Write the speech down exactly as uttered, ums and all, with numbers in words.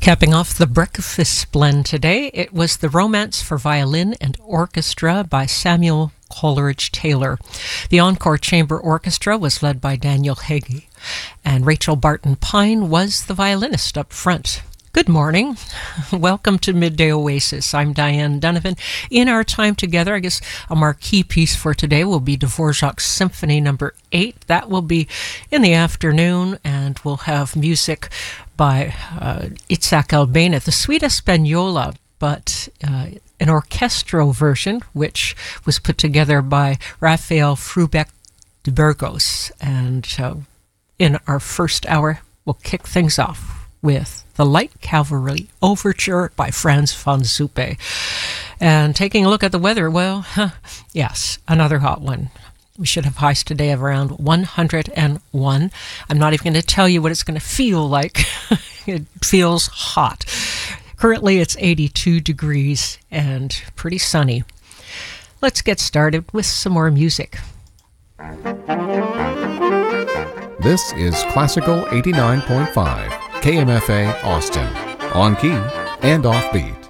Capping off the breakfast blend today, it was the Romance for Violin and Orchestra by Samuel Coleridge Taylor. The Encore Chamber Orchestra was led by Daniel Heggie, and Rachel Barton Pine was the violinist up front. Good morning. Welcome to Midday Oasis. I'm Diane Donovan. In our time together, I guess a marquee piece for today will be Dvorak's Symphony Number eight. That will be in the afternoon, and we'll have music by uh, Itzhak Albéniz, the Suite Española, but uh, an orchestral version, which was put together by Rafael Frubeck de Burgos. And uh, in our first hour, we'll kick things off with the Light Cavalry Overture by Franz von Zuppe. And taking a look at the weather, well, huh, yes, another hot one. We should have highs today of around one hundred one. I'm not even going to tell you what it's going to feel like. It feels hot. Currently, it's eighty-two degrees and pretty sunny. Let's get started with some more music. This is Classical eighty-nine point five, K M F A Austin, on key and offbeat.